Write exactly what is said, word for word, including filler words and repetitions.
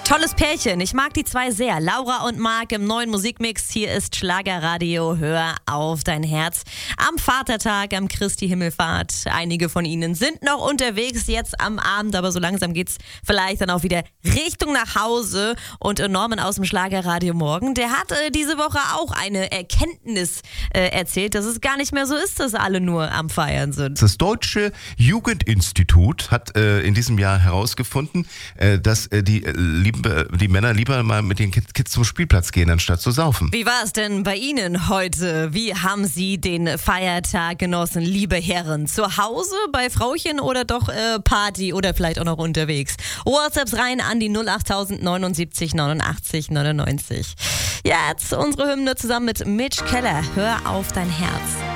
Tolles Pärchen. Ich mag die zwei sehr. Laura und Marc im neuen Musikmix. Hier ist Schlagerradio. Hör auf dein Herz. Am Vatertag, am Christi Himmelfahrt. Einige von ihnen sind noch unterwegs jetzt am Abend, aber so langsam geht's vielleicht dann auch wieder Richtung nach Hause. Und Norman aus dem Schlagerradio Morgen, der hat äh, diese Woche auch eine Erkenntnis äh, erzählt, dass es gar nicht mehr so ist, dass alle nur am Feiern sind. Das Deutsche Jugendinstitut hat äh, in diesem Jahr herausgefunden, äh, dass äh, die äh, lieben die Männer lieber mal mit den Kids zum Spielplatz gehen, anstatt zu saufen. Wie war es denn bei Ihnen heute? Wie haben Sie den Feiertag genossen, liebe Herren? Zu Hause, bei Frauchen oder doch äh, Party oder vielleicht auch noch unterwegs? WhatsApps rein an die null acht null null neunundsiebzig neunundachtzig neunundneunzig. Jetzt unsere Hymne zusammen mit Mitch Keller. Hör auf dein Herz.